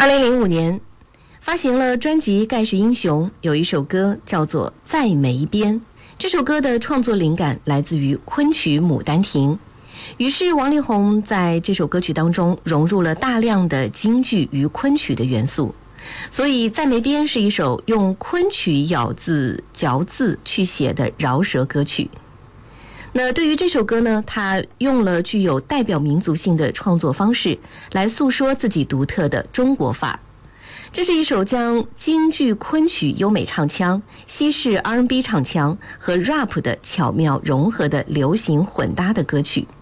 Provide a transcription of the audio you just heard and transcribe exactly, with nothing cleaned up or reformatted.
二零零五年发行了专辑《盖世英雄》，有一首歌叫做《在梅边》。这首歌的创作灵感来自于昆曲《牡丹亭》，于是王力宏在这首歌曲当中融入了大量的京剧与昆曲的元素，所以《在梅边》是一首用昆曲咬字嚼字去写的饶舌歌曲。那对于这首歌呢，他用了具有代表民族性的创作方式来诉说自己独特的中国范儿。这是一首将京剧昆曲优美唱腔、西式 R and B 唱腔和 rap 的巧妙融合的流行混搭的歌曲。